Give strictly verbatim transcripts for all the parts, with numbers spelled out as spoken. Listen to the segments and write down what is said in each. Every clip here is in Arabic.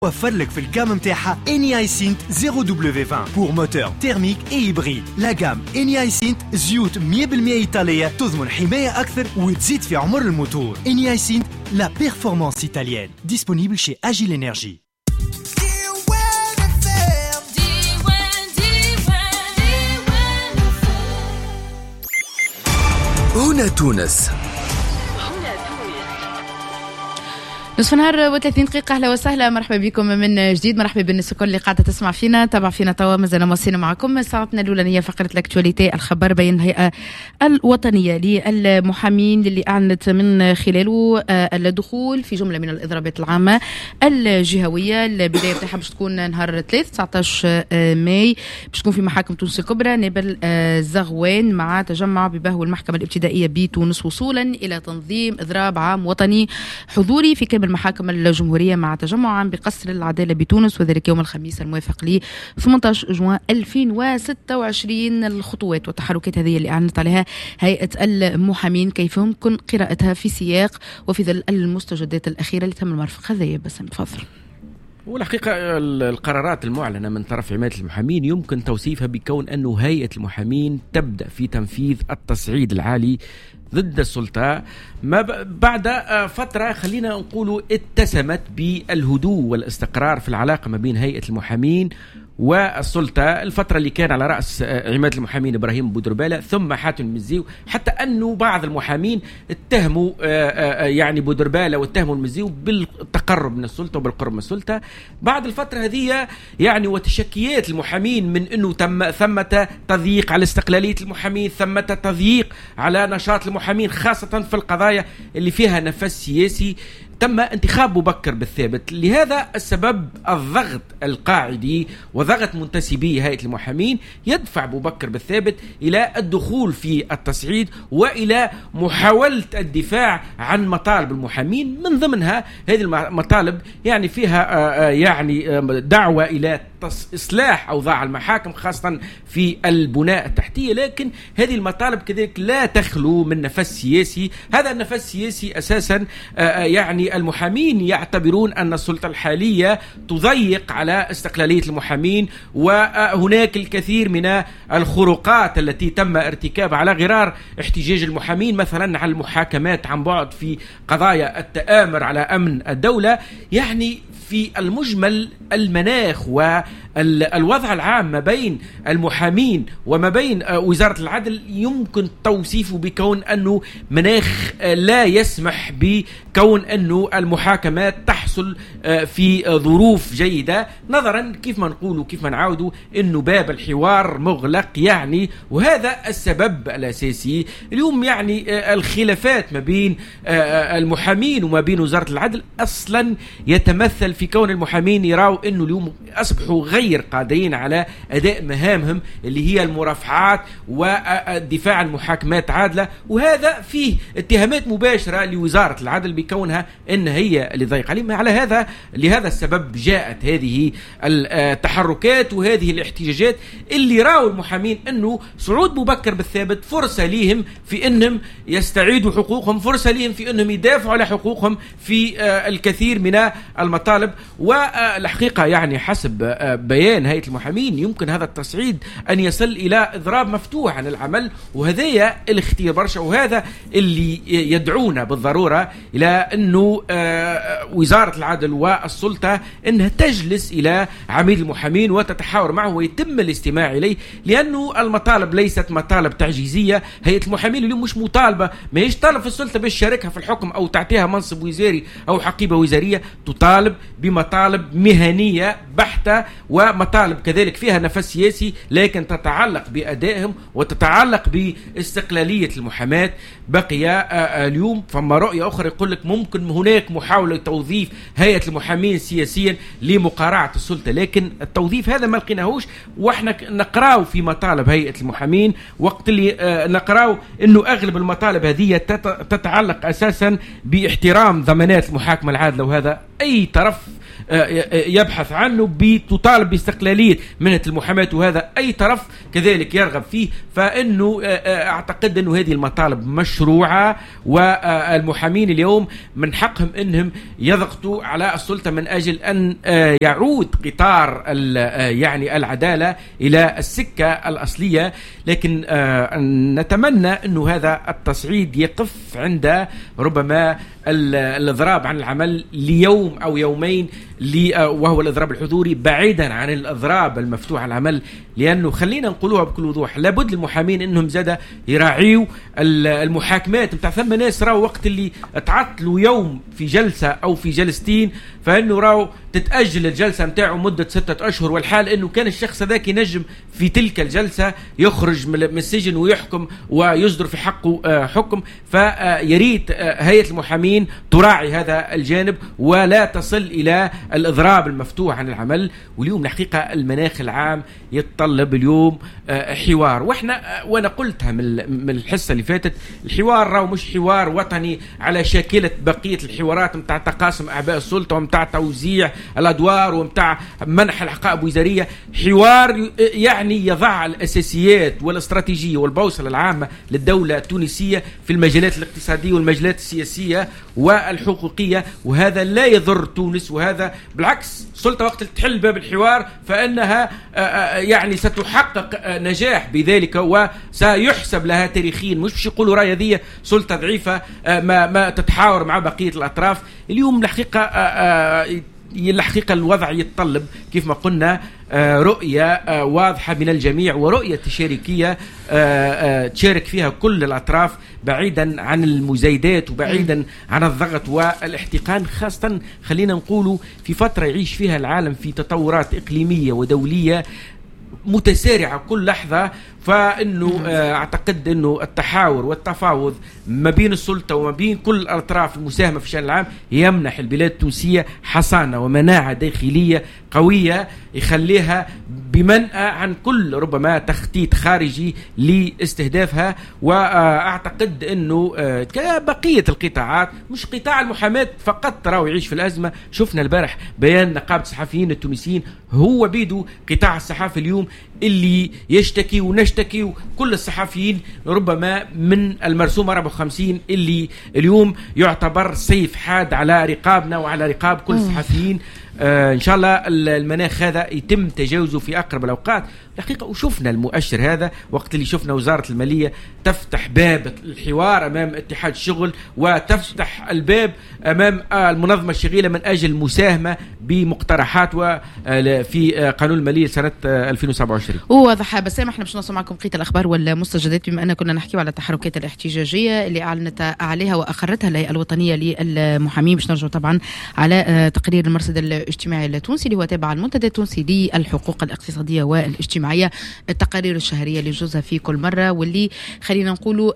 وفر لك في الكام متاعها إني هايسنت زيرو دبليو عشرين بور موتور تيرميك اي هيبريد. لا جام إني هايسنت زيوت مية بالمية إيطالية تضمن حماية أكثر وتزيد في عمر الموتور. إني هايسنت لا بيرفورمانس إيطاليان ديسپونيبل chez Agile Energy. هنا تونس نصف نهار وثلاثين دقيقة. أهلا وسهلا، مرحبا بكم من جديد، مرحبا بالناس الكل اللي قاعدة تسمع فينا تابع فينا توا. مازال مواصلين معكم. ساعتنا الأولى هي فقرة الأكتواليتي، الخبر بين الهيئة الوطنية للمحامين اللي أعلنت من خلاله الدخول في جملة من الإضرابات العامة الجهوية. البداية بتاعها باش تكون نهار ثلاثة تسعطاش ماي، باش تكون في محاكم تونس الكبرى نابل زغوان مع تجمع ببهو المحكمة الابتدائية بتونس وصولا إلى تنظيم إضراب عام وطني حضوري في كامل المحاكم الجمهورية مع تجمع بقصر العدالة بتونس، وذلك يوم الخميس الموافق ل ثمانية عشر جوان ألفين وستة وعشرين. الخطوات والتحركات هذه اللي أعلنت عليها هيئة المحامين كيف يمكن قراءتها في سياق وفي ظل المستجدات الأخيرة اللي تم المرفق هذه. بس تفضل. والحقيقة القرارات المعلنة من طرف عمادة المحامين يمكن توصيفها بكون أنه هيئة المحامين تبدأ في تنفيذ التصعيد العالي ضد السلطة ما بعد فترة خلينا نقول اتسمت بالهدوء والاستقرار في العلاقة ما بين هيئة المحامين والسلطة. الفترة اللي كان على رأس عمادة المحامين إبراهيم بودربالة ثم حاتم المزيو، حتى أنه بعض المحامين اتهموا يعني بودربالة واتهموا المزيو بالتقرب من السلطة وبالقرب من السلطة. بعد الفترة هذه يعني وتشكيات المحامين من أنه تم ثمة تضييق على استقلالية المحامين، ثمة تضييق على نشاط المحامين خاصة في القضايا اللي فيها نفس سياسي، تم انتخاب مبكر بالثابت. لهذا السبب الضغط القاعدي وضغط منتسبي هيئة المحامين يدفع مبكر بالثابت إلى الدخول في التصعيد وإلى محاولة الدفاع عن مطالب المحامين. من ضمنها هذه المطالب يعني فيها يعني دعوة إلى إصلاح أوضاع المحاكم خاصة في البناء التحتية، لكن هذه المطالب كذلك لا تخلو من نفس سياسي. هذا النفس السياسي أساسا يعني المحامين يعتبرون أن السلطة الحالية تضيق على استقلالية المحامين، وهناك الكثير من الخروقات التي تم ارتكابها على غرار احتجاج المحامين مثلا على المحاكمات عن بعد في قضايا التآمر على أمن الدولة. يعني في المجمل المناخ والوضع العام ما بين المحامين وما بين وزارة العدل يمكن توصيفه بكون أنه مناخ لا يسمح بكون أنه المحاكمات تحصل في ظروف جيدة، نظرا كيف ما نقولوا كيف ما نعاودوا أنه باب الحوار مغلق. يعني وهذا السبب الأساسي اليوم. يعني الخلافات ما بين المحامين وما بين وزارة العدل أصلا يتمثل في كون المحامين يراوا أنه اليوم أصبحوا غير قادرين على أداء مهامهم اللي هي المرافعات والدفاع عن محاكمات عادلة، وهذا فيه اتهامات مباشرة لوزارة العدل بكونها أن هي اللي ضيق عليهم. على هذا لهذا السبب جاءت هذه التحركات وهذه الاحتجاجات اللي راوا المحامين أنه صعود مبكر بالثابت فرصة لهم في أنهم يستعيدوا حقوقهم، فرصة لهم في أنهم يدافعوا على حقوقهم في الكثير من المطالب. والحقيقة يعني حسب بيان هيئة المحامين يمكن هذا التصعيد أن يصل إلى إضراب مفتوح عن العمل، وهذا الاختيار برشا، وهذا اللي يدعونا بالضرورة إلى أنه وزارة العدل والسلطة أنها تجلس إلى عميد المحامين وتتحاور معه ويتم الاستماع إليه، لأنه المطالب ليست مطالب تعجيزية. هيئة المحامين اليوم مش مطالبة، ما هيش طالب في السلطة باش تشاركها في الحكم أو تعطيها منصب وزاري أو حقيبة وزارية، تطالب بمطالب مهنية بحتة ومطالب كذلك فيها نفس سياسي، لكن تتعلق بأدائهم وتتعلق باستقلالية المحاماة. بقي اليوم فما رؤية أخرى يقول لك ممكن هناك محاولة توظيف هيئة المحامين سياسيا لمقارعة السلطة، لكن التوظيف هذا ما لقيناهوش. واحنا نقراو في مطالب هيئة المحامين وقت اللي نقراو انه اغلب المطالب هذه تتعلق اساسا باحترام ضمانات المحاكمة العادلة، وهذا اي طرف يبحث عنه بتطالب باستقلالية مهنة المحاماة، وهذا أي طرف كذلك يرغب فيه. فإنه أعتقد أنه هذه المطالب مشروعة، والمحامين اليوم من حقهم أنهم يضغطوا على السلطة من أجل أن يعود قطار يعني العدالة إلى السكة الأصلية. لكن نتمنى أنه هذا التصعيد يقف عند ربما الإضراب عن العمل ليوم أو يومين، وهو الإضراب الحضوري بعيدا عن الإضراب المفتوح على العمل. لأنه خلينا نقولوها بكل وضوح، لابد للمحامين أنهم زادة يراعيوا المحاكمات متاع ثم ناس راو وقت اللي تعطلوا يوم في جلسة أو في جلستين، فإنه راو تتأجل الجلسة متاعه مدة ستة أشهر، والحال أنه كان الشخص ذاك ينجم في تلك الجلسة يخرج من السجن ويحكم ويصدر في حقه حكم. فيريد هيئة المحامين تراعي هذا الجانب ولا تصل إلى الإضراب المفتوح عن العمل. واليوم الحقيقة المناخ العام يتطلب اليوم حوار، وإحنا وأنا قلتها من الحصة اللي فاتت، الحوار راهو مش حوار وطني على شاكلة بقية الحوارات متاع تقاسم أعباء السلطة ومتاع توزيع الأدوار ومتاع منح الحقائب وزارية. حوار يعني يضع الأساسيات والاستراتيجية والبوصلة العامة للدولة التونسية في المجالات الاقتصادية والمجالات السياسية والحقوقية، وهذا لا يضر تونس. وهذا بالعكس، السلطة وقت تحل باب الحوار فإنها يعني ستحقق نجاح بذلك وسيحسب لها تاريخيا. مش باش يقولوا راي هذه سلطة ضعيفة ما ما تتحاور مع بقية الأطراف. اليوم الحقيقة الحقيقة الوضع يتطلب كيف ما قلنا رؤية واضحة من الجميع، ورؤية تشاركية تشارك فيها كل الأطراف بعيدا عن المزايدات وبعيدا عن الضغط والاحتقان. خاصة خلينا نقولوا في فترة يعيش فيها العالم في تطورات إقليمية ودولية متسارعة كل لحظة. فإنه أعتقد أنه التحاور والتفاوض ما بين السلطة وما بين كل الأطراف المساهمة في الشأن العام يمنح البلاد التونسية حصانة ومناعة داخلية قوية يخليها بمنأى عن كل ربما تخطيط خارجي لاستهدافها. وأعتقد أنه كبقية القطاعات، مش قطاع المحاماة فقط راهو يعيش في الأزمة. شفنا البارح بيان نقابة الصحفيين التونسيين، هو بيدو قطاع الصحافة اليوم اللي يشتكي ونشتكي كل الصحفيين ربما من المرسوم أربعة وخمسين اللي اليوم يعتبر سيف حاد على رقابنا وعلى رقاب كل الصحفيين. آه إن شاء الله المناخ هذا يتم تجاوزه في أقرب الأوقات الحقيقة. وشفنا المؤشر هذا وقت اللي شفنا وزارة المالية تفتح باب الحوار أمام اتحاد الشغل وتفتح الباب أمام المنظمة الشغيلة من أجل المساهمة بمقترحات في قانون المالية سنة ألفين وسبعة وعشرين. وواضح بس احنا باش نوصل معكم بقية الأخبار والمستجدات، بما أن كنا نحكي على التحركات الاحتجاجية اللي أعلنت عليها وأقرتها الهيئة الوطنية للمحامين. باش نرجع طبعا على تقرير المرصد الاجتماعي التونسي اللي هو تابع المنتدى التونسي للحقوق الاقتصادية والاجتماعية، التقارير الشهرية اللي يجوزها في كل مرة، واللي خلينا نقولوا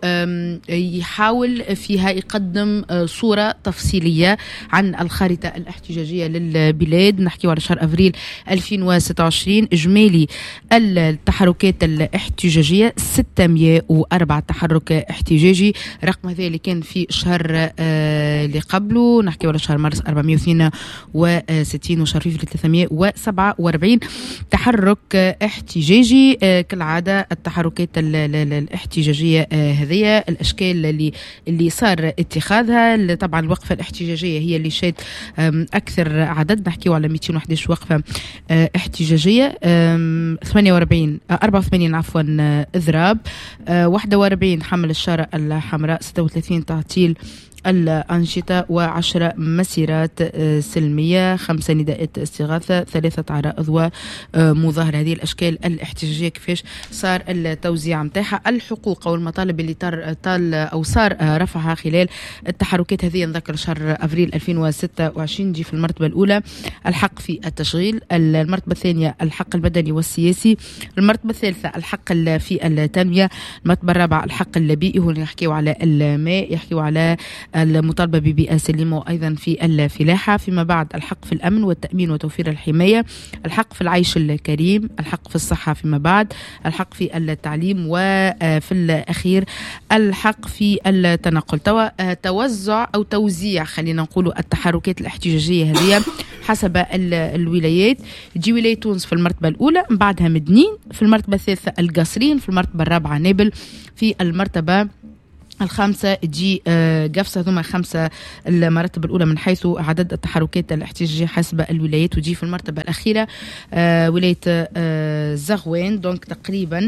يحاول فيها يقدم صورة تفصيلية عن الخارطة الاحتجاجية للبلاد. نحكي على شهر أفريل ألفين وستة وعشرين إجمالي التحركات الاحتجاجية ستمائة وأربعة تحرك احتجاجي. رقم هذا اللي كان في الشهر اللي قبله، نحكي على شهر مارس أربعمائة واثنين وستين وشهر فبراير ثلاثمائة وسبعة وأربعين تحرك احتجاجي. كالعادة التحركات الاحتجاجية هذه الأشكال اللي اللي صار اتخاذها، طبعا الوقفة الاحتجاجية هي اللي شاد أكثر عدد، نحكي على مئتين وأحد عشر وقفة احتجاجية، ثمانية وأربعين أربعة وثمانين عفوا إضراب، واحد وأربعين حمل الشارع الحمراء، ستة وثلاثين تعطيل الأنشطة، وعشرة مسيرات سلمية، خمسة نداءات استغاثة، ثلاثة عرائض ومظاهرة. هذه الأشكال الاحتجاجية كيفاش صار التوزيع متاعها. الحقوق أو المطالب اللي طال أو صار رفعها خلال التحركات هذه، نذكر شهر أفريل ألفين وستة وعشرين دي في المرتبة الأولى الحق في التشغيل، المرتبة الثانية الحق البدني والسياسي، المرتبة الثالثة الحق في التنمية، المرتبة الرابعة الحق البيئي، هو يحكيوا على الماء، يحكيوا على المطالبة ببيئة سليمة وأيضا في الفلاحة. فيما بعد الحق في الأمن والتأمين وتوفير الحماية، الحق في العيش الكريم، الحق في الصحة، فيما بعد الحق في التعليم، وفي الأخير الحق في التنقل. توا توزع أو توزيع خلينا نقول التحركات الاحتجاجية هذه حسب الولايات. تجي ولاية تونس في المرتبة الأولى، من بعدها مدنين، في المرتبة الثالثة القصرين، في المرتبة الرابعة نابل، في المرتبة الخامسة تجي قفصة. ثم خمسة المرتبة الأولى من حيث عدد التحركات الاحتجاجية حسب الولايات. وتجي في المرتبة الأخيرة ولاية زغوان. دونك تقريبا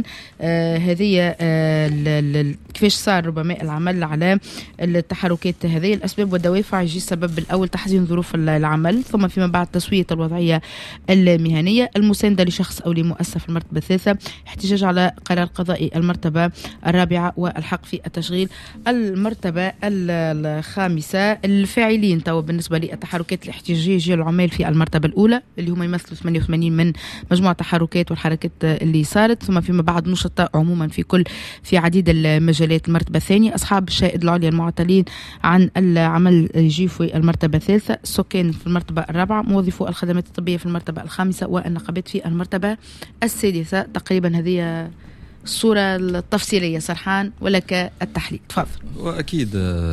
هذه كيفاش صار ربما العمل على التحركات هذه. الأسباب والدوافع يجي السبب الأول تحسين ظروف العمل، ثم فيما بعد تسوية الوضعية المهنية، المساندة لشخص أو لمؤسسة في المرتبة الثالثة، احتجاج على قرار قضائي المرتبة الرابعة، والحق في التشغيل المرتبة الخامسة. الفاعلين توا بالنسبة للتحركات الاحتجاجية يجي العمال في المرتبة الأولى اللي هم يمثلوا ثمانية وثمانين من مجموعة التحركات والحركات اللي صارت. ثم فيما بعد نشطاء عموما في كل في عديد المجالات المرتبة الثانية. أصحاب الشائد العليا المعتلين عن العمل يجي في المرتبة الثالثة. السكان في المرتبة الرابعة، موظفو الخدمات الطبية في المرتبة الخامسة، والنقابات في المرتبة السادسة. تقريبا هذه الصورة التفصيلية. سرحان ولك التحليل، تفضل. وأكيد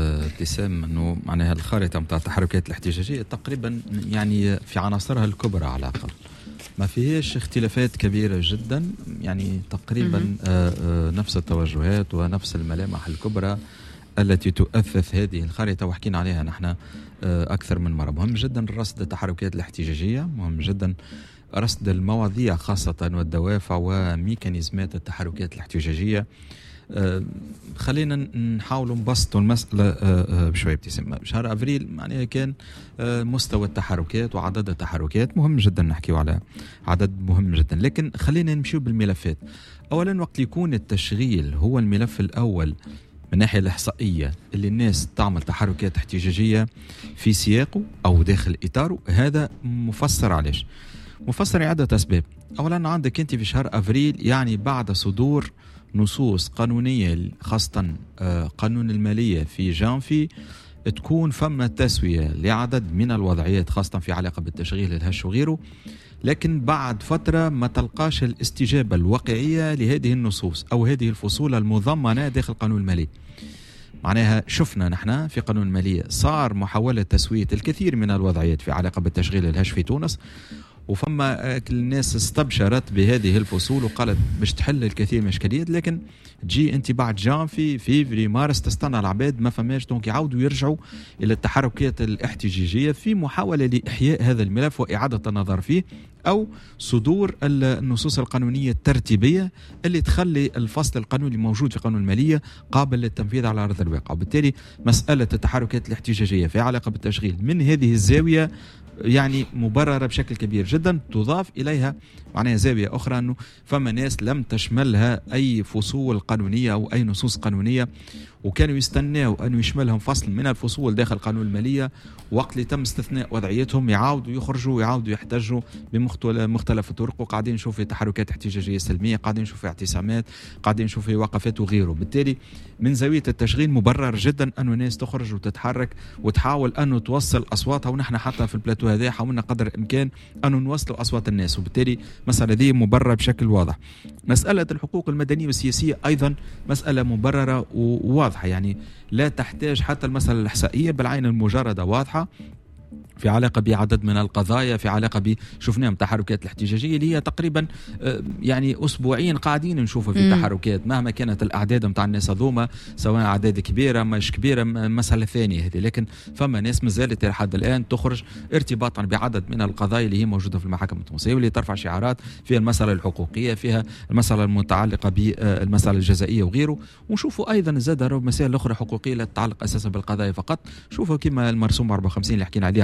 ابتسام أنه معناها الخارطة متاع التحركات الاحتجاجية تقريبا يعني في عناصرها الكبرى على الأقل ما فيهاش اختلافات كبيرة جدا، يعني تقريبا آآ آآ نفس التوجهات ونفس الملامح الكبرى التي تؤثث هذه الخارطة، وحكينا عليها نحن أكثر من مرة. مهم جدا رصد التحركات الاحتجاجية، مهم جدا رصد المواضيع خاصة والدوافع وميكانيزمات التحركات الاحتجاجية. أه خلينا نحاول نبسطوا المسألة أه بشوية ابتسام. شهر أفريل معناها كان أه مستوى التحركات وعدد التحركات مهم جدا، نحكيوا على عدد مهم جدا، لكن خلينا نمشيو بالملفات. أولا وقت يكون التشغيل هو الملف الأول من الناحية الإحصائية اللي الناس تعمل تحركات احتجاجية في سياقه أو داخل إطاره، هذا مفسر علاش؟ مفسر عدة أسباب. أولا عندك أنت في شهر أفريل يعني بعد صدور نصوص قانونية خاصة قانون المالية في جانفي تكون فما تسوية لعدد من الوضعيات خاصة في علاقة بالتشغيل الهش وغيره، لكن بعد فترة ما تلقاش الاستجابة الواقعية لهذه النصوص أو هذه الفصول المضمنة داخل قانون المالي. معناها شفنا نحن في قانون المالية صار محاولة تسوية الكثير من الوضعيات في علاقة بالتشغيل الهش في تونس، وفما الناس استبشرت بهذه الفصول وقالت باش تحل الكثير من الاشكاليات، لكن تجي انت بعد جانفي فيفري مارس تستنى العباد ما فماش، دونك يعاودوا يرجعوا الى التحركات الاحتجاجيه في محاوله لاحياء هذا الملف واعاده النظر فيه او صدور النصوص القانونيه الترتيبيه اللي تخلي الفصل القانوني الموجود في قانون الماليه قابل للتنفيذ على ارض الواقع. وبالتالي مساله التحركات الاحتجاجيه في علاقه بالتشغيل من هذه الزاويه يعني مبررة بشكل كبير جدا. تضاف إليها معناها زاوية أخرى أنه فما ناس لم تشملها أي فصول قانونية أو أي نصوص قانونية، وكانوا يستناوا أنه يشملهم فصل من الفصول داخل قانون المالية، وقت اللي تم استثناء وضعيتهم يعاودوا يخرجوا ويعاودوا يحتجوا بمختلف الطرق. وقاعدين نشوف تحركات احتجاجية سلمية، قاعدين نشوف اعتصامات، قاعدين نشوف وقفات وغيره. بالتالي من زاوية التشغيل مبرر جدا أنه الناس تخرج وتتحرك وتحاول أنه توصل أصواتها، ونحن حتى في البلاتو هذا حاولنا قدر الإمكان أنه نوصلوا أصوات الناس، وبالتالي مسألة دي مبررة بشكل واضح. مسألة الحقوق المدنية والسياسية أيضا مسألة مبررة وواضحة، يعني لا تحتاج حتى المسألة الإحصائية، بالعين المجردة واضحة في علاقة بعدد من القضايا، في علاقة بشوفناهم تحركات الاحتجاجية اللي هي تقريبا يعني أسبوعين قاعدين نشوفها في م. تحركات مهما كانت الأعداد متاع الناس هذوما، سواء أعداد كبيرة مش كبيرة مسألة ثانية هذه، لكن فما ناس مازالت لحد الآن تخرج ارتباطا بعدد من القضايا اللي هي موجودة في المحاكم التونسية واللي ترفع شعارات فيها المسألة الحقوقية، فيها المسألة المتعلقة بالمسألة الجزائية وغيره. ونشوفوا أيضا زاد مسائل أخرى حقوقية لا تتعلق أساسا بالقضايا فقط. شوفوا كما المرسوم أربعة وخمسين اللي حكينا عليها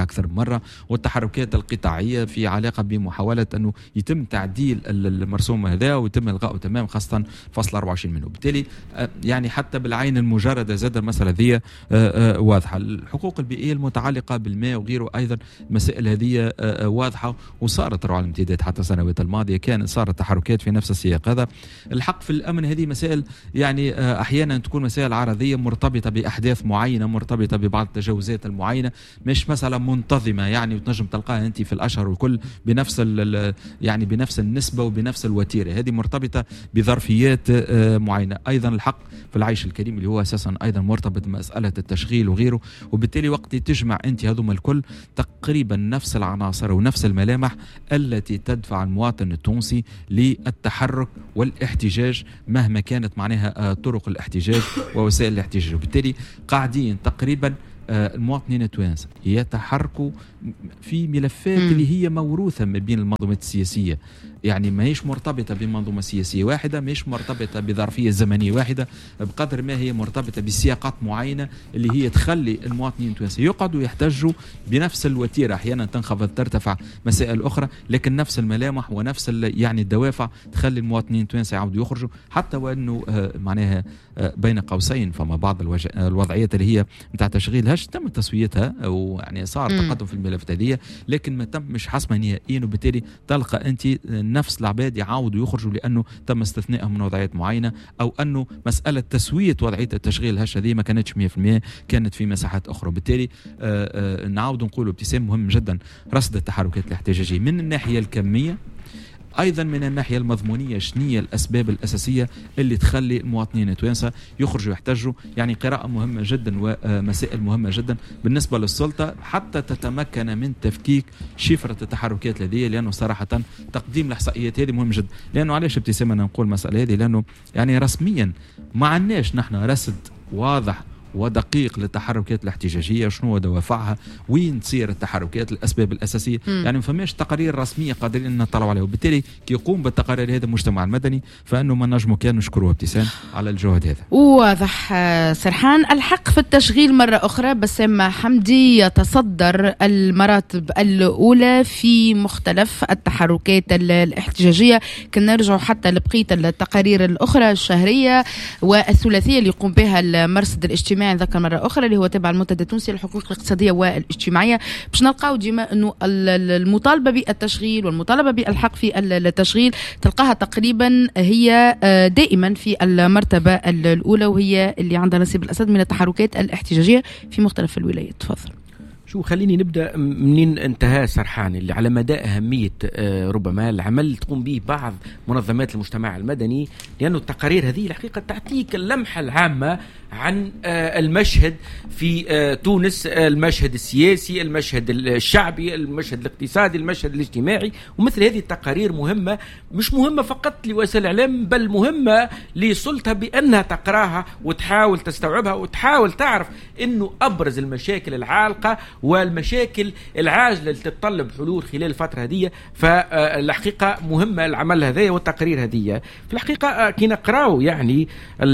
فيها أكثر من مرة، والتحركات القطاعية في علاقة بمحاولة أنه يتم تعديل المرسوم هذا ويتم إلغاؤه تمام، خاصة فصل أربعة وعشرين منه. بالتالي يعني حتى بالعين المجردة زاد المسألة ذي واضحة. الحقوق البيئية المتعلقة بالماء وغيره أيضا مسائل هذه واضحة، وصارت على الامتداد حتى السنوات الماضية كانت صارت تحركات في نفس السياق هذا. الحق في الأمن هذه مسائل يعني أحيانا تكون مسائل عرضية مرتبطة بأحداث معينة، مرتبطة ببعض التجاوزات المعينة، مش مسألة منتظمة يعني وتنجم تلقاها أنت في الأشهر والكل بنفس يعني بنفس النسبة وبنفس الوتيرة. هذه مرتبطة بظرفيات معينة. أيضا الحق في العيش الكريم اللي هو أساسا أيضا مرتبط بمسألة التشغيل وغيره، وبالتالي وقت تجمع أنت هذوما الكل تقريبا نفس العناصر ونفس الملامح التي تدفع المواطن التونسي للتحرك والاحتجاج مهما كانت معناها طرق الاحتجاج ووسائل الاحتجاج. وبالتالي قاعدين تقريبا المواطنين التوانسة يتحركوا في ملفات م. اللي هي موروثة ما بين المنظومات السياسية، يعني ما هيش مرتبطة بمنظومة سياسية واحدة، ما هيش مرتبطة بظرفية زمنية واحدة، بقدر ما هي مرتبطة بسياقات معينة اللي هي تخلي المواطنين التوانسة يقعدوا يحتجوا بنفس الوتيرة. أحيانا تنخفض ترتفع مسائل أخرى، لكن نفس الملامح ونفس يعني الدوافع تخلي المواطنين التوانسة يعودوا يخرجوا، حتى وأنه آه معناها آه بين قوسين فما بعض الوج... الوضعيات اللي هي متاع تشغيل هش تم تسويتها ويعني صار تقدم في الملفات هذه، لكن ما تم مش حسمة نهائيا، وبالتالي تلقى أنت نفس العباد يعاودوا يخرجوا لأنه تم استثنائهم من وضعيات معينة، أو أنه مسألة تسوية وضعية التشغيل هش هذه ما كانتش مية بالمية، كانت في مساحات أخرى. بالتالي آآ آآ نعاود نقول ابتسام مهم جدا رصد التحركات الاحتجاجية من الناحية الكمية، أيضا من الناحية المضمونية شنية الأسباب الأساسية اللي تخلي المواطنين التوانسة يخرجوا يحتجوا. يعني قراءة مهمة جدا ومسائل مهمة جدا بالنسبة للسلطة حتى تتمكن من تفكيك شفرة التحركات هذه، لأنه صراحة تقديم الإحصائيات هذه مهم جدا. لأنه علاش ابتسام أنا نقول مسألة هذه؟ لأنه يعني رسميا ما عندناش نحن رصد واضح ودقيق للتحركات الاحتجاجية، شنو دوافعها، وين تصير التحركات، الأسباب الأساسية. م. يعني ما فماش تقارير رسمية قادرين أن نطلعوا عليها، وبالتالي كي يقوم بالتقارير هذا المجتمع المدني فإنه ما نجموا كان نشكروه ابتسام على الجهد هذا. واضح سرحان. الحق في التشغيل مرة أخرى، بسام حمدي يتصدر المراتب الأولى في مختلف التحركات الاحتجاجية. كنا نرجعوا حتى لبقية التقارير الأخرى الشهرية والثلاثية اللي يقوم بها المرصد الاجتماعي ذكر مرة أخرى اللي هو تبع المنتدى التونسي للحقوق الاقتصادية والاجتماعية، باش نلقاو ديما أنه المطالبة بالتشغيل والمطالبة بالحق في التشغيل تلقاها تقريبا هي دائما في المرتبة الأولى، وهي اللي عندها نصيب الأسد من التحركات الاحتجاجية في مختلف الولايات. تفضل. شو خليني نبدأ منين انتهى سرحان، اللي على مدى أهمية ربما العمل تقوم به بعض منظمات المجتمع المدني، لأنه التقارير هذه الحقيقة تعطيك اللمحة العامة عن المشهد في تونس، المشهد السياسي، المشهد الشعبي، المشهد الاقتصادي، المشهد الاجتماعي. ومثل هذه التقارير مهمة، مش مهمة فقط لوسائل الإعلام بل مهمة لسلطة بأنها تقراها وتحاول تستوعبها وتحاول تعرف أنه أبرز المشاكل العالقة والمشاكل العاجلة اللي تتطلب حلول خلال الفترة هذه. فالحقيقة مهمة العمل هذا والتقارير هذه. في الحقيقة كي نقراو يعني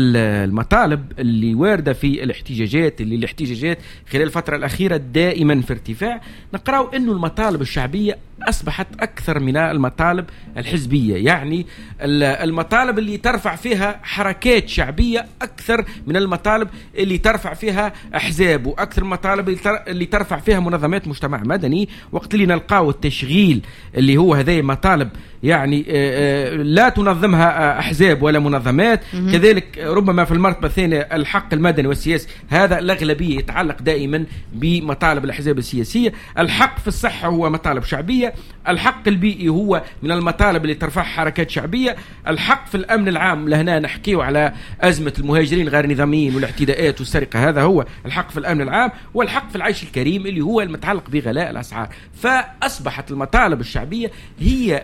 المطالب اللي واردة في الاحتجاجات، اللي الاحتجاجات خلال الفترة الأخيرة دائما في ارتفاع، نقراو أنه المطالب الشعبية أصبحت أكثر من المطالب الحزبية. يعني المطالب اللي ترفع فيها حركات شعبية أكثر من المطالب اللي ترفع فيها أحزاب، وأكثر المطالب اللي ترفع فيها منظمات مجتمع مدني. وقت اللي نلقاو التشغيل اللي هو هذه مطالب يعني لا تنظمها أحزاب ولا منظمات، كذلك ربما في المرتبة الثانية الحق المدني والسياسي، هذا الأغلبية يتعلق دائما بمطالب الأحزاب السياسية. الحق في الصحة هو مطالب شعبية، الحق البيئي هو من المطالب اللي ترفعها حركات شعبية، الحق في الأمن العام لهنا نحكيه على أزمة المهاجرين غير نظاميين والاعتداءات والسرقة، هذا هو الحق في الأمن العام، والحق في العيش الكريم اللي هو المتعلق بغلاء الأسعار. فأصبحت المطالب الشعبية هي اللي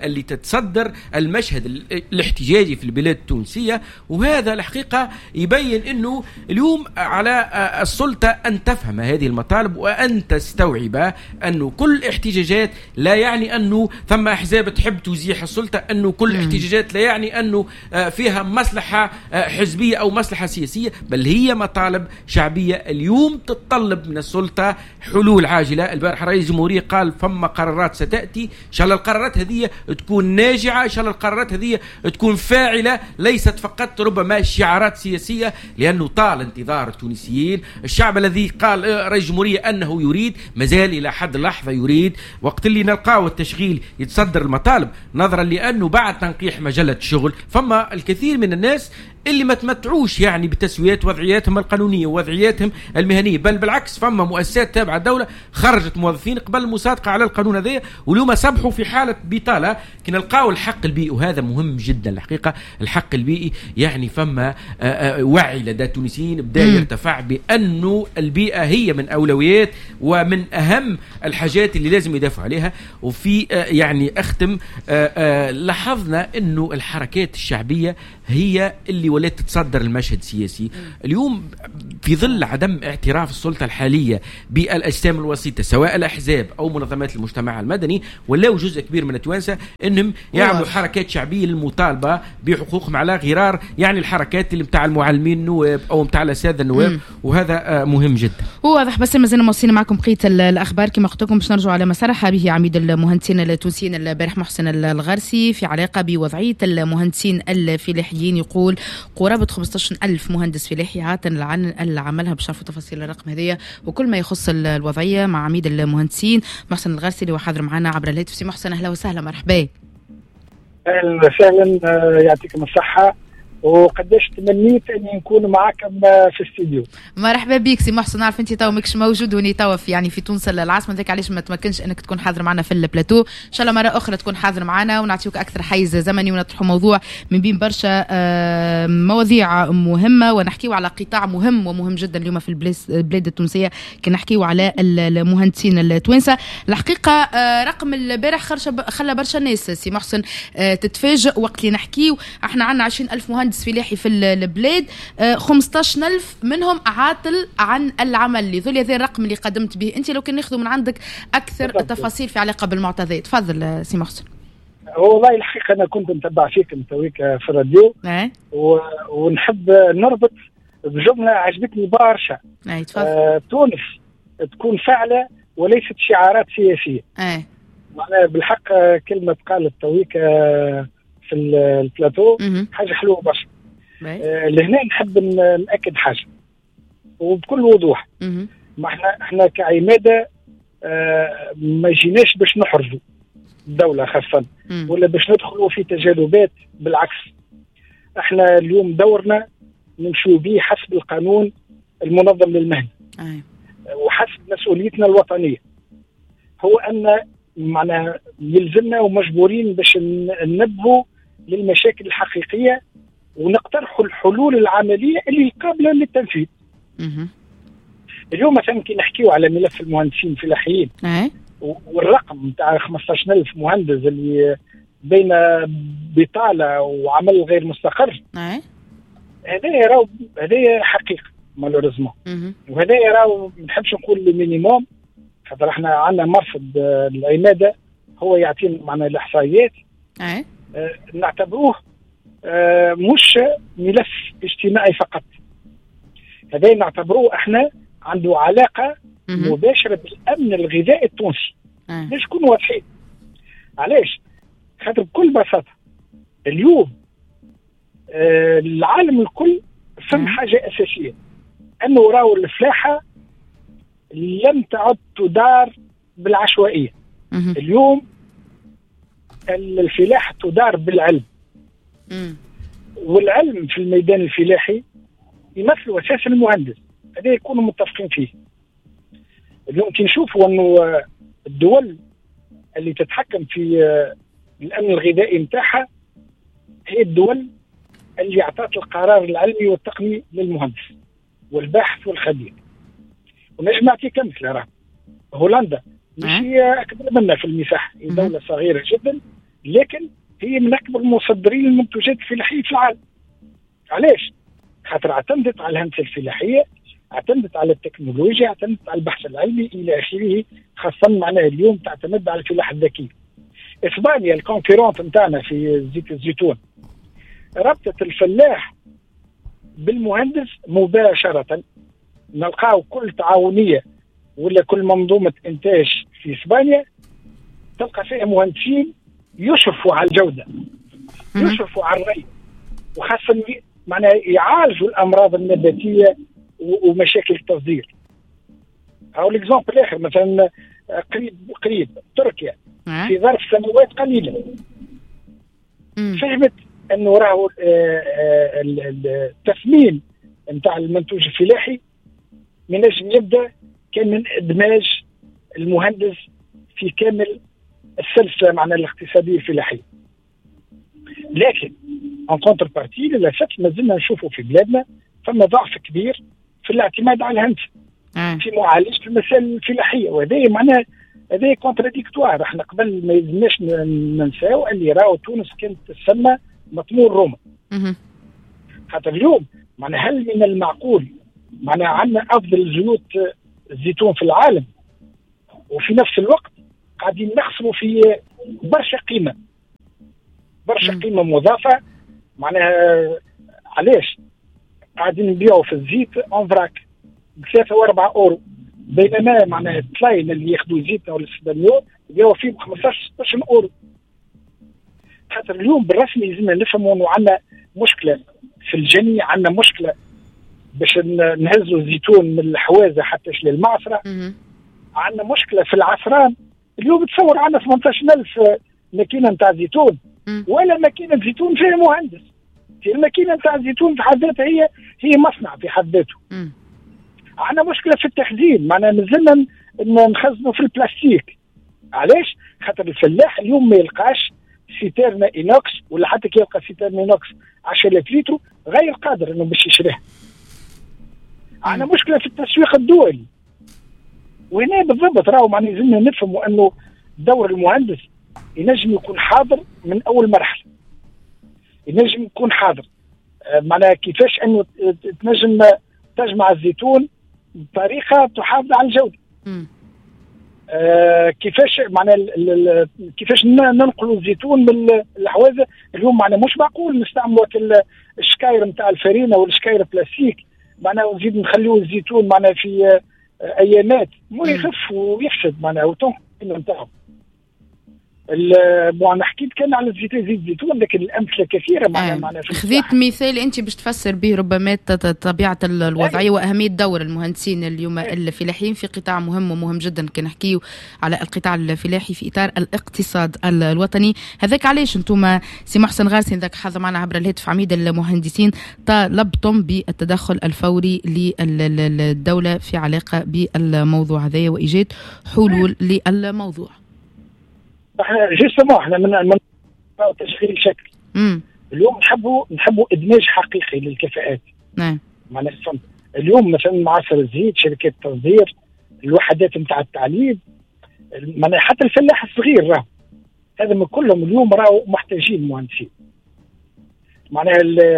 تصدر المشهد الاحتجاجي في البلاد التونسية. وهذا الحقيقة يبين أنه اليوم على السلطة أن تفهم هذه المطالب وأن تستوعب أنه كل احتجاجات لا يعني أنه ثم أحزاب تحب تزيح السلطة، أنه كل احتجاجات لا يعني أنه فيها مصلحة حزبية أو مصلحة سياسية، بل هي مطالب شعبية اليوم تتطلب من السلطة حلول عاجلة. البارح رئيس الجمهورية قال فما قرارات ستأتي، إن شاء الله القرارات هذه تكون ناجعة، إن شاء الله القرارات هذه تكون فاعلة، ليست فقط ربما شعارات سياسية، لأنه طال انتظار التونسيين. الشعب الذي قال رئيس الجمهورية أنه يريد مازال إلى حد اللحظة يريد. وقت اللي نلقاو التشغيل يتصدر المطالب نظرا لأنه بعد تنقيح مجلة الشغل فما الكثير من الناس اللي ما تمتعوش يعني بتسويات وضعياتهم القانونية ووضعياتهم المهنية، بل بالعكس فما مؤسسات تابعة الدولة خرجت موظفين قبل المصادقة على القانون هذا واليوم سبحوا في حالة بطالة. كنا نلقاو الحق البيئي وهذا مهم جدا الحقيقة. الحق البيئي يعني فما وعي لدى التونسيين بدا يرتفع بأنه البيئة هي من أولويات ومن أهم الحاجات اللي لازم يدافعوا عليها. وفي يعني أختم لاحظنا أنه الحركات الشعبية هي اللي ولات تتصدر المشهد السياسي اليوم في ظل عدم اعتراف السلطة الحالية بالأجسام الوسيطة سواء الأحزاب أو منظمات المجتمع المدني، ولاو جزء كبير من التوانسة إنهم يعملوا حركات شعبية للمطالبة بحقوقهم على غرار يعني الحركات اللي متاع المعلمين النواب أو متاع الأساتذة النواب، وهذا مهم جدا. هو واضح. بس مازلنا موصلين معكم بقية الأخبار كما قلت لكم باش نرجعوا على ما صرح به عميد المهندسين التونسيين البارح محسن الغرسي في علاقة بوضعية المهندسين الفلاحيين. يقول قرابة خمسة عشر ألف مهندس فلاحي عاطل عن العملها بشرف تفاصيل الرقم هذه وكل ما يخص الوضعية مع عميد المهندسين محسن الغرسي اللي هو حاضر معنا عبر الهاتف. سي محسن أهلا وسهلا، مرحبا. أهلا وسهلا، يعطيكم الصحة. وقداش تمنيت اني نكون معكم في الاستديو. مرحبا بك سي محسن. نعرف انت تو ماكش موجود وني تو في يعني في تونس العاصمه، ذاك علاش ما تمكنش انك تكون حاضر معنا في البلاتو. ان شاء الله مره اخرى تكون حاضر معنا ونعطيوك اكثر حيز زمني ونطرحوا موضوع من بين برشا مواضيع مهمه ونحكيو على قطاع مهم ومهم جدا اليوم في البلاد التونسيه كي نحكيو على المهندسين التوانسه. الحقيقه رقم البارح خلى برشا ناس سي محسن تتفاجئ وقت اللي نحكيو احنا عندنا عشرين ألف مهندس فلاحي في البلاد، خمسة عشر ألف منهم عاطل عن العمل. لذول هذا الرقم اللي قدمت به انت. لو كان ناخذ من عندك اكثر تفاصيل في علاقه بالمعتديات. تفضل سي محسن. والله الحقيقه انا كنت نتبع فيكم تويك في الراديو أه؟ ونحب نربط بجمله عجبتني برشا. أه آه، تونس تكون فاعله وليست شعارات سياسيه. أه. معناها بالحق كلمه قالت تويك في البلاتو حاجه حلوه برشا. آه لهنا نحب ناكد حاجه وبكل وضوح. ما احنا احنا كعماده آه ما جيناش باش نحرجوا الدوله خاصه ولا باش ندخلوا في تجاذبات، بالعكس احنا اليوم دورنا نمشوا به حسب القانون المنظم للمهنه أي. وحسب مسؤوليتنا الوطنيه. هو ان معنا يلزمنا ومجبورين باش ننبهوا للمشاكل الحقيقيه ونقترحوا الحلول العمليه اللي قابله للتنفيذ. اليوم مثلا كي نحكيو على ملف المهندسين الفلاحيين والرقم نتاع خمسة عشر ألف مهندس اللي بين بطاله وعمل غير مستقر، هذا راهو هذا حقيقه مالوريزمون، وهذا راهو ما نحبش نقول المينيموم خاطر احنا عندنا مرصد العماده هو يعطينا معنا الاحصائيات. أه. آه نعتبروه آه مش ملف اجتماعي فقط، هذا نعتبروه احنا عنده علاقه مباشره بالامن الغذائي التونسي. أه. ليش نكونوا واضحين؟ علاش؟ خاطر بكل بساطه اليوم آه العالم الكل فهم حاجه اساسيه انه راهو الفلاحه لم تعد تدار بالعشوائيه. مم. اليوم الفلاحه تدار بالعلم. مم. والعلم في الميدان الفلاحي يمثل اساس المهندس، هذا يكونوا متفقين فيه. اليوم كي نشوفوا انه الدول اللي تتحكم في الامن الغذائي نتاعها هي الدول اللي اعطت القرار العلمي والتقني للمهندس والباحث والخبير. ونجم نعطي كمثال، راه هولندا مش هي اكبر منا في المساحه، هي دوله صغيره جدا لكن هي من اكبر مصدرين المنتجات الفلاحيه في العالم. علاش؟ خاطر اعتمدت على الهندسه الفلاحيه، اعتمدت على التكنولوجيا، اعتمدت على البحث العلمي الى اخره، خاصه معناها اليوم تعتمد على الفلاحه الذكيه. اسبانيا الكونكورونت نتاعنا في زيت الزيتون ربطت الفلاح بالمهندس مباشره. نلقاو كل تعاونيه ولا كل منظومه انتاج في اسبانيا تلقى فيها مهندسين يشرفوا على الجوده، يشرفوا على الري، وخاصه معناها يعالجوا الامراض النباتيه ومشاكل التصدير. او الاكزامبل الاخر مثلا قريب قريب تركيا في ظرف سنوات قليله فهمت انه راهو التثمين نتاع المنتوج الفلاحي من اجل يبدا كان من ادماج المهندس في كامل السلسله معناها الاقتصاديه الفلاحيه. لكن ان كونتر بارتي للاسف ما زلنا نشوفوا في بلادنا فما ضعف كبير في الاعتماد على الهندسه في معالجه المسائل الفلاحيه، وهذا معناه هذا كونتراديكتوار. احنا قبل ما يلزمناش ننساو اللي راهو تونس كانت تسمى مطمور روما. خاطر اليوم معناها هل من المعقول معناها عندنا افضل زيوت الزيتون في العالم وفي نفس الوقت قاعدين نخسروا في برشا قيمه برشا قيمه مضافه. معناها علاش قاعدين نبيعوا في الزيت انفراك بثلاثة واربعة اورو، بينما معناها التلاين اللي ياخذوا زيتنا ولا السبانيول يبيعوا فيه ب خمسطاش ستطاش اورو. خاطر اليوم بالرسمي لازمنا نفهموا انه عندنا مشكله في الجني، عندنا مشكله باش نهزوا الزيتون من الحوازه حتى للمعصره، عندنا مشكله في العصران. اليوم تصور عندنا ثمانية عشر ألف ماكينه نتاع زيتون ولا ماكينه زيتون فيها مهندس. الماكينه نتاع الزيتون في حد ذاتها هي هي مصنع في حد ذاته. عندنا مشكله في التخزين، معناها مازلنا نخزنوا في البلاستيك. علاش؟ خاطر الفلاح اليوم ما يلقاش سيترنا اينوكس ولا حتى كي يلقى سيترنا اينوكس عشرة آلاف لتر غير قادر انه باش يشريها. عندنا مشكله في التسويق الدولي، وهنا بالضبط راهو معناها لازمنا نفهموا انه دور المهندس ينجم يكون حاضر من اول مرحله، ينجم يكون حاضر معناها كيفاش انه تنجم تجمع الزيتون بطريقه تحافظ على الجوده. آه كيفاش معناها كيفاش ننقلوا الزيتون من الحوازه. اليوم معناها مش معقول نستعملوا الشكاير نتاع الفرينه ولا الشكاير البلاستيك معناها ونزيد نخليوا الزيتون معناها في آه ايامات مو يخف ويفسد معناها وتنقل نتاعو. انا حكيت كان على زيت زيت الزيتون لكن الامثله كثيره معنا. معنا خذيت مثال انت باش تفسر به ربما طبيعه الوضعيه واهميه دور المهندسين اليوم الفلاحيين في قطاع مهم ومهم جدا. كي نحكيو على القطاع الفلاحي في اطار الاقتصاد الوطني، هذاك علاش انتم سي محسن غارسي ذاك حاضر معنا عبر الهاتف عميد المهندسين طالبتم بالتدخل الفوري للدوله في علاقه بالموضوع هذا وايجاد حلول للموضوع. احنا جيستمون احنا من من تشغيل شكل. امم اليوم نحبوا نحبوا ادماج حقيقي للكفاءات. نعم. معناها اليوم مثلا معصر الزيت، شركات التصدير، الوحدات نتاع التعليم، معناها حتى الفلاح الصغير راه هذا من كلهم اليوم راهو محتاجين مهندسين. معناها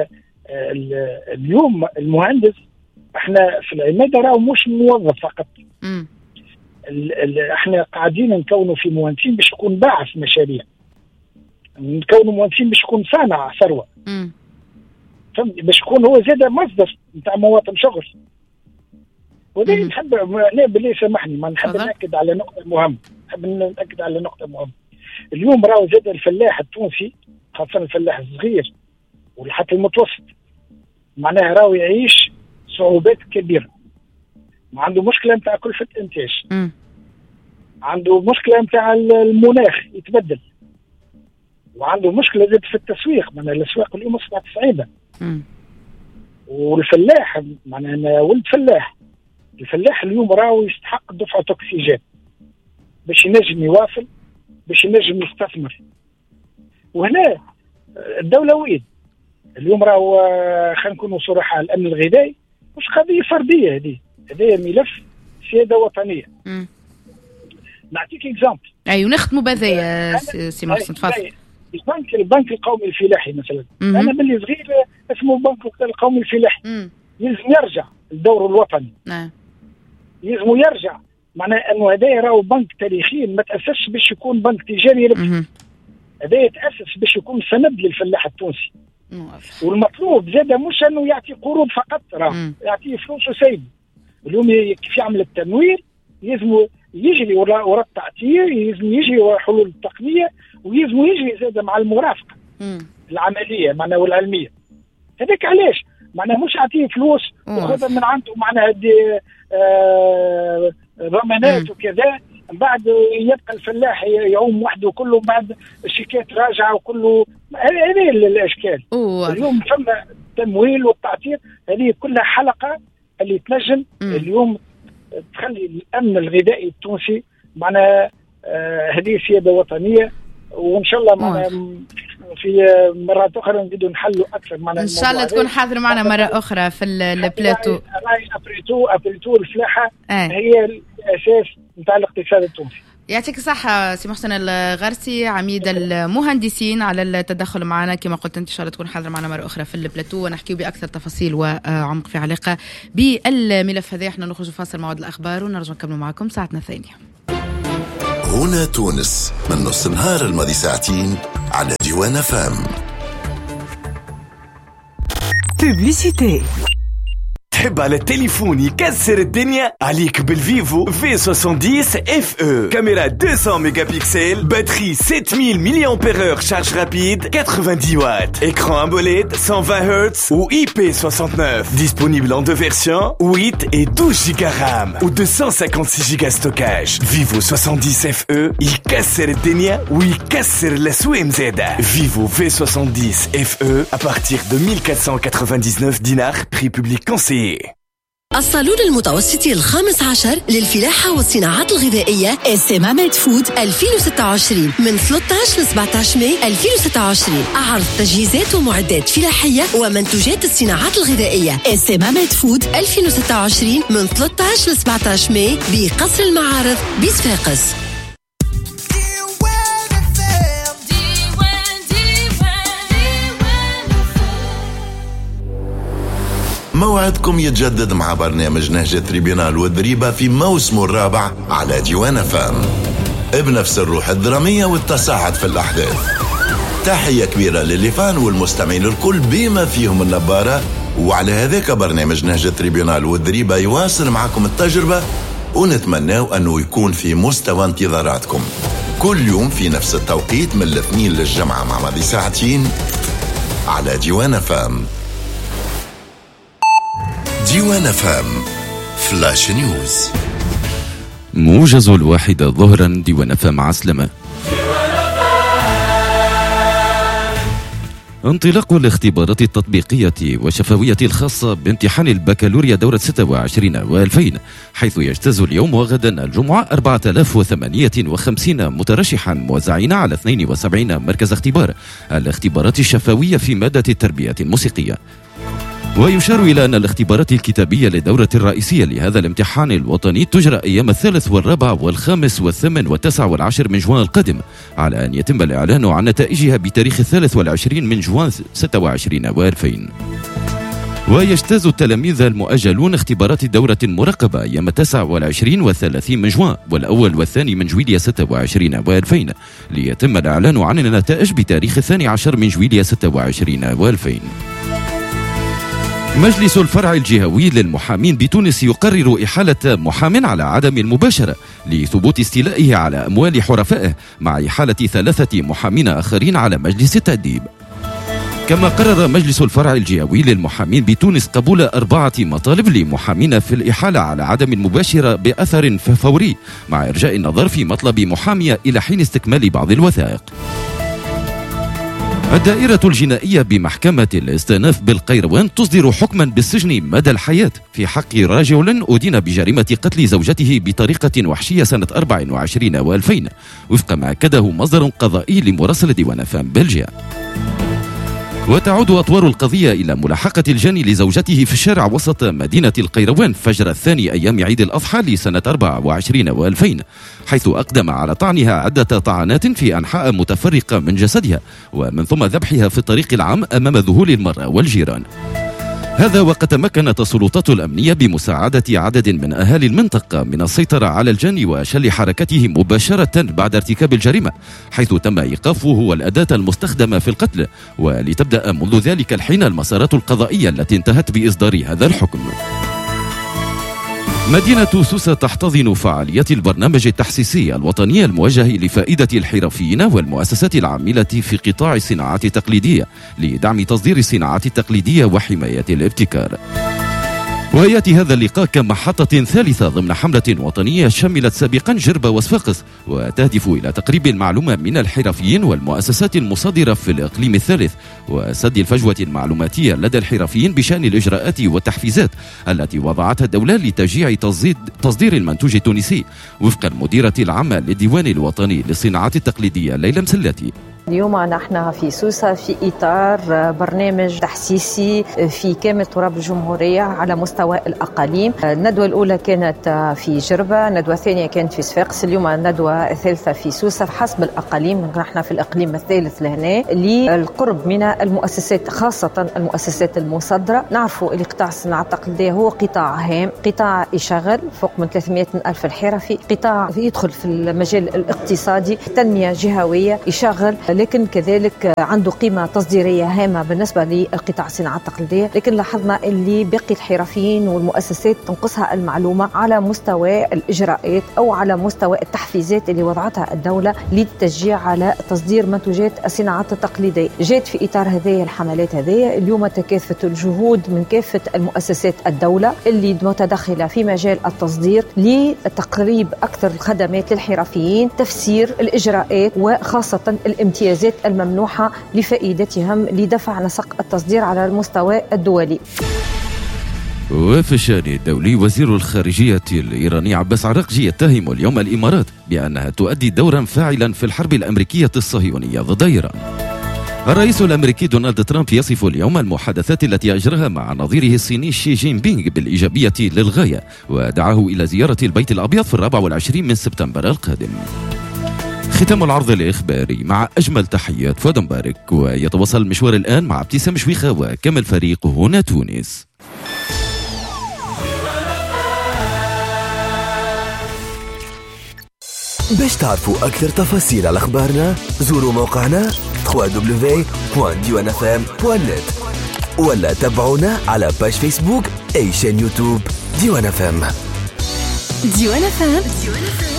اليوم المهندس احنا في العماده راهو مش موظف فقط. امم احنا قاعدين نكونوا في مهندسين باش يكون باعث مشاريع، نكونوا مهندسين باش يكون صانع ثروه، فهمت، باش يكون هو زاد مصدر نتاع مواطن شغل. وذي نحب لا بالله سامحني ما نحب ناكد على نقطه مهمه، نحب ناكد على نقطه مهمه. اليوم راهو زاد الفلاح التونسي خاصه الفلاح الصغير وحتى المتوسط معناها راهو يعيش صعوبات كبيره. عنده مشكله نتاع كلفه انتاج، م. عنده مشكله نتاع المناخ يتبدل، وعنده مشكله زاد في التسويق. معناها الاسواق اليوم اصبحت صعيبه. م. والفلاح معناها انا ولد فلاح، الفلاح اليوم راهو يستحق دفعه اكسجين باش ينجم يواصل، باش ينجم يستثمر. وهنا الدوله وين اليوم راهو خلينا نكونوا صراحه، الامن الغذائي مش قضيه فرديه، هذه هذا ملف سياده وطنيه. امم نعطيك اكزامبل. اي ونختموا بهذا سي محسن تفضل. البنك البنك القومي الفلاحي مثلا. مم. انا باللي صغير اسمه البنك القومي الفلاحي. مم. يلزم يرجع لدوره الوطني. نعم. يلزم يرجع، معناه انه هذا راهو بنك تاريخي ما تاسسش باش يكون بنك تجاري ربحي. هذا يتاسس باش يكون سند للفلاح التونسي. مم. والمطلوب زاد مش انه يعطي قروض فقط، راه يعطي فلوس وسيد. اليوم كيف يعمل التمويل يلزم يجري وراء التعطير، يلزم يجري وراء حلول التقنيه، ويلزم يجري زاد مع المرافقه مم. العمليه معناها والعلميه. هذاك علاش معناها مش يعطيه فلوس وخذها من عنده معناها آه ضمانات وكذا، من بعد يبقى الفلاح يعوم وحده كله، بعد الشيكات راجعه وكله. هذه الاشكال. أوه. اليوم ثم التمويل والتعطير، هذه كلها حلقه اللي تنجم مم. اليوم تخلي الامن الغذائي التونسي معناها آه هذه سياده وطنيه. وان شاء الله معنا في مرات اخرى نزيدوا نحلوا اكثر معنا ان شاء الله تكون حاضر معنا مره اخرى في البلاتو. راي ابريتو ابريتو الفلاحه آه. هي الاساس نتاع الاقتصاد التونسي. يعطيك الصحة سي محسن الغرسي عميد المهندسين على التدخل معنا. كما قلت انت ان شاء الله تكون حاضر معنا مرة أخرى في البلاتو ونحكي بأكثر تفاصيل وعمق في علاقة بالملف هذا. احنا نخرج فاصل موعد الأخبار ونرجع نكمل معكم ساعتنا الثانية. هنا تونس من نص النهار الماضي ساعتين على ديوان فام. بوبليسيتي. تحب على التليفون يكسر الدنيا؟ عليك بالفيفو في سبعمية وعشرين اف او. كاميرا مئتين ميجا بكسل، باتري سبعمية ملي امبير اور، شارج رابيد تسعين وات، écran AMOLED cent vingt hertz ou I P soixante-neuf. Disponible en deux versions, huit et douze giga RAM ou deux cent cinquante-six giga stockage. Vivo soixante-dix اف او يكسر الدنيا ويكسر الأسواق مزادة. Vivo في سبعمية وعشرين اف او à partir de mille quatre cent quatre-vingt-dix-neuf dinars, prix public conseillé. الصالون المتوسطي الخامس عشر للفلاحة والصناعات الغذائية إسمامة فود ألفين وستة وعشرين من ثلاثة عشر ل سبعة عشر ماي ألفين وستة وعشرين. عرض تجهيزات ومعدات فلاحية ومنتوجات الصناعات الغذائية إسمامة فود ألفين وستة وعشرين من ثلاثة عشر ل سبعة عشر ماي بقصر المعارض بصفاقس. موعدكم يتجدد مع برنامج نهج تريبيونال والضريبة في موسمه الرابع على ديوان فام بنفس الروح الدرامية والتصاعد في الأحداث. تحية كبيرة للفان والمستمعين الكل بما فيهم النبارة. وعلى هذاك برنامج نهج تريبيونال والضريبة يواصل معكم التجربة، ونتمناو أنه يكون في مستوى انتظاراتكم كل يوم في نفس التوقيت من الاثنين للجمعة مع ماضي ساعتين على ديوان فام. ديوان فام فلاش نيوز. موجز الواحدة ظهرا ديوان فام عسلمة. انطلاق الاختبارات التطبيقية والشفوية الخاصة بامتحان البكالوريا دورة ستة وعشرين وألفين، حيث يجتاز اليوم وغدا الجمعة أربعة آلاف وثمانية وخمسين مترشحا موزعين على اثنين وسبعين مركز اختبار. الاختبارات الشفوية في مادة التربية الموسيقية. ويشار إلى أن الاختبارات الكتابية للدورة الرئيسية لهذا الامتحان الوطني تجرى أيام الثالث والرابع والخامس والثامن والتاسع والعاشر من جوان القادم، على أن يتم الإعلان عن نتائجها بتاريخ الثالث والعشرين من جوان ستة وعشرين وألفين. ويجتاز التلاميذ المؤجلون اختبارات الدورة المراقبة أيام التاسع والعشرين والثلاثين من جوان والأول والثاني من جويلية ستة وعشرين وألفين، ليتم الإعلان عن النتائج بتاريخ الثاني عشر من جويلية ستة وعشرين وألفين. مجلس الفرع الجهوي للمحامين بتونس يقرر إحالة محام على عدم المباشرة لثبوت استيلائه على أموال حرفائه، مع إحالة ثلاثة محامين آخرين على مجلس التأديب. كما قرر مجلس الفرع الجهوي للمحامين بتونس قبول أربعة مطالب لمحامين في الإحالة على عدم المباشرة بأثر فوري، مع إرجاء النظر في مطلب محامية إلى حين استكمال بعض الوثائق. الدائرة الجنائية بمحكمة الاستئناف بالقيروان تصدر حكما بالسجن مدى الحياة في حق رجل أدين بجريمة قتل زوجته بطريقة وحشية سنة أربع وعشرين وألفين، وفق ما أكده مصدر قضائي لمراسل ديوان فام بلجيا. وتعود أطوار القضية إلى ملاحقة الجاني لزوجته في الشارع وسط مدينة القيروان فجر الثاني أيام عيد الأضحى لسنة أربعة وعشرين وألفين، حيث أقدم على طعنها عدة طعنات في أنحاء متفرقة من جسدها، ومن ثم ذبحها في الطريق العام أمام ذهول المرأة والجيران. هذا وقد تمكنت السلطات الأمنية بمساعدة عدد من أهالي المنطقة من السيطرة على الجاني وشل حركته مباشرة بعد ارتكاب الجريمة، حيث تم إيقافه والأداة المستخدمة في القتل، ولتبدأ منذ ذلك الحين المسارات القضائية التي انتهت بإصدار هذا الحكم. مدينة سوسة تحتضن فعاليات البرنامج التحسيسي الوطني الموجه لفائدة الحرفيين والمؤسسات العاملة في قطاع الصناعات التقليدية لدعم تصدير الصناعات التقليدية وحماية الابتكار. ويأتي هذا اللقاء كمحطة ثالثة ضمن حملة وطنية شملت سابقا جربة وصفاقس، وتهدف إلى تقريب المعلومة من الحرفيين والمؤسسات المصادرة في الإقليم الثالث، وسد الفجوة المعلوماتية لدى الحرفيين بشأن الإجراءات والتحفيزات التي وضعتها الدولة لتشجيع تصدير المنتوج التونسي، وفق المديرة العامة للديوان الوطني للصناعات التقليدية ليلى مسلاتي. اليوم نحن في سوسة في إطار برنامج تحسيسي في كامل تراب الجمهورية على مستوى الأقاليم. الندوة الأولى كانت في جربة، الندوة الثانية كانت في صفاقس، اليوم الندوة الثالثة في سوسة حسب الأقاليم. نحن في الإقليم الثالث لهنا للقرب من المؤسسات، خاصة المؤسسات المصدرة. نعرفوا اللي قطاع الصناعة التقليدية هو قطاع هام، قطاع يشغل فوق من ثلاثمائة ألف الحرفي، قطاع يدخل في المجال الاقتصادي، تنمية جهوية يشغل، لكن كذلك عنده قيمة تصديرية هامة بالنسبة للقطاع الصناعة التقليدية. لكن لاحظنا اللي باقي الحرفيين والمؤسسات تنقصها المعلومة على مستوى الإجراءات أو على مستوى التحفيزات اللي وضعتها الدولة للتشجيع على تصدير منتوجات الصناعات التقليدية. جات في إطار هذه الحملات هذه اليوم تكاثفت الجهود من كافة المؤسسات الدولة اللي متدخلة في مجال التصدير لتقريب أكثر الخدمات للحرفيين، تفسير الإجراءات وخاصة الامتياز الممنوحة لفائدتهم لدفع نسق التصدير على المستوى الدولي. وفي الشأن الدولي وزير الخارجية الإيراني عباس عراقجي يتهم اليوم الإمارات بأنها تؤدي دورا فاعلا في الحرب الأمريكية الصهيونية ضد إيران. الرئيس الأمريكي دونالد ترامب يصف اليوم المحادثات التي أجراها مع نظيره الصيني شي جين بينغ بالإيجابية للغاية، ودعاه إلى زيارة البيت الأبيض في الرابع والعشرين من سبتمبر القادم. ختام العرض الإخباري مع أجمل تحيات فؤاد مبارك، ويتواصل المشوار الآن مع ابتسام شويخة وكامل فريق هنا تونس. باش تعرفوا أكثر تفاصيل على أخبارنا زوروا موقعنا دبليو دبليو دبليو دوت ديوان اف ام دوت نت ولا تابعونا على باج فيسبوك أي شان يوتيوب ديوان اف ام. ديوان اف ام